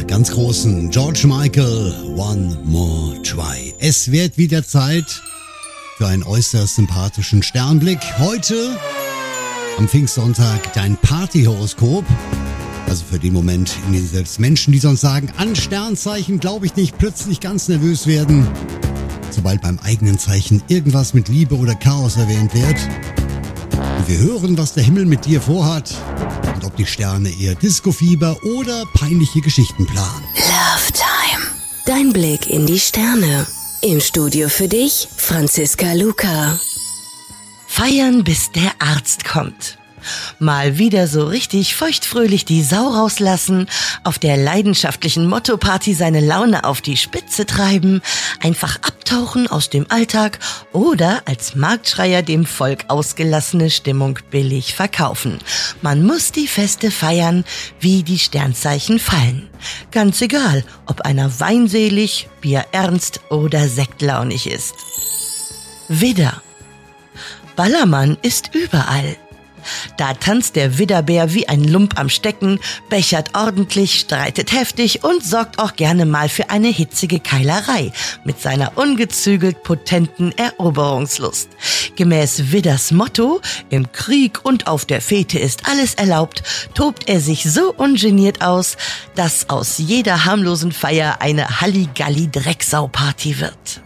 ganz großen George Michael, One More Try. Es wird wieder Zeit für einen äußerst sympathischen Sternblick. Heute, am Pfingstsonntag, dein Partyhoroskop. Also für den Moment, in dem selbst Menschen, die sonst sagen, an Sternzeichen glaube ich nicht, plötzlich ganz nervös werden, sobald beim eigenen Zeichen irgendwas mit Liebe oder Chaos erwähnt wird. Und wir hören, was der Himmel mit dir vorhat und ob die Sterne eher Disco-Fieber oder peinliche Geschichten planen. Love Time. Dein Blick in die Sterne. Im Studio für dich, Franziska Luca. Feiern, bis der Arzt kommt. Mal wieder so richtig feuchtfröhlich die Sau rauslassen, auf der leidenschaftlichen Motto-Party seine Laune auf die Spitze treiben, einfach abtauchen aus dem Alltag oder als Marktschreier dem Volk ausgelassene Stimmung billig verkaufen. Man muss die Feste feiern, wie die Sternzeichen fallen. Ganz egal, ob einer weinselig, bierernst oder sektlaunig ist. Widder. Ballermann ist überall. Da tanzt der Widderbär wie ein Lump am Stecken, bechert ordentlich, streitet heftig und sorgt auch gerne mal für eine hitzige Keilerei mit seiner ungezügelt potenten Eroberungslust. Gemäß Widders Motto, im Krieg und auf der Fete ist alles erlaubt, tobt er sich so ungeniert aus, dass aus jeder harmlosen Feier eine Halligalli-Drecksau-Party wird.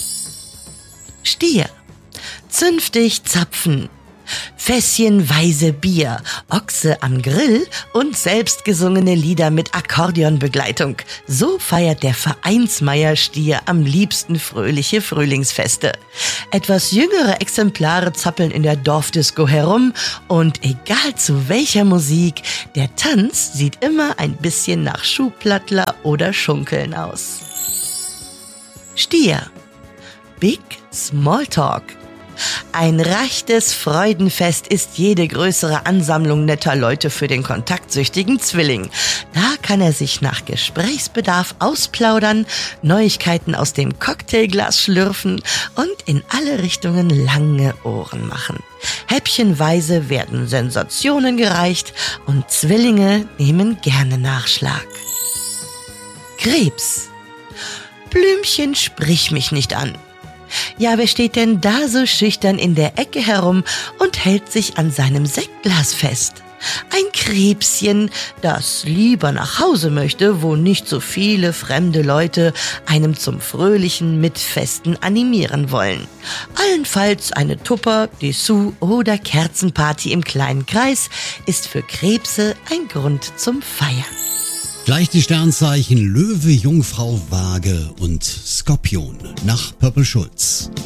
Stier. Zünftig zapfen. Fässchenweise Bier, Ochse am Grill und selbstgesungene Lieder mit Akkordeonbegleitung. So feiert der Vereinsmeier Stier am liebsten fröhliche Frühlingsfeste. Etwas jüngere Exemplare zappeln in der Dorfdisco herum und egal zu welcher Musik, der Tanz sieht immer ein bisschen nach Schuhplattler oder Schunkeln aus. Stier. Big Smalltalk. Ein rechtes Freudenfest ist jede größere Ansammlung netter Leute für den kontaktsüchtigen Zwilling. Da kann er sich nach Gesprächsbedarf ausplaudern, Neuigkeiten aus dem Cocktailglas schlürfen und in alle Richtungen lange Ohren machen. Häppchenweise werden Sensationen gereicht und Zwillinge nehmen gerne Nachschlag. Krebs. Blümchen, sprich mich nicht an. Ja, wer steht denn da so schüchtern in der Ecke herum und hält sich an seinem Sektglas fest? Ein Krebschen, das lieber nach Hause möchte, wo nicht so viele fremde Leute einem zum fröhlichen Mitfesten animieren wollen. Allenfalls eine Tupper, Dessous oder Kerzenparty im kleinen Kreis ist für Krebse ein Grund zum Feiern. Gleich die Sternzeichen Löwe, Jungfrau, Waage und Skorpion nach Purple Schulz.